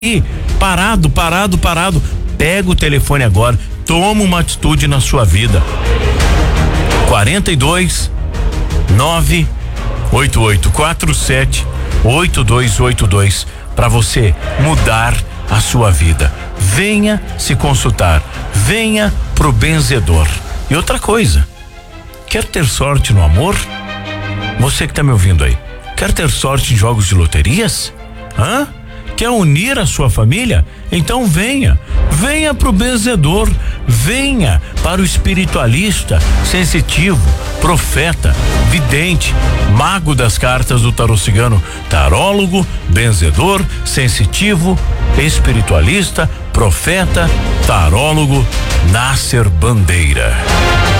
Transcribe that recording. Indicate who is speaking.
Speaker 1: aí, parado. Pega o telefone agora, toma uma atitude na sua vida. 42 98847 8282 para você mudar a sua vida. Venha se consultar, venha pro benzedor. E outra coisa, quer ter sorte no amor? Você que tá me ouvindo aí, quer ter sorte em jogos de loterias? Quer unir a sua família? Então venha pro benzedor, venha para o espiritualista, sensitivo, profeta, vidente, mago das cartas do tarô cigano, tarólogo, benzedor, sensitivo, espiritualista, profeta, tarólogo, Nasser Bandeira.